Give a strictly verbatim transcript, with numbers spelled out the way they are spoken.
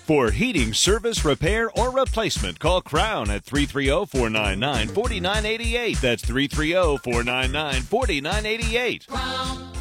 For heating, service, repair, or replacement, call Crown at three three zero, four nine nine, four nine eight eight. That's three three zero, four nine nine, four nine eight eight. Crown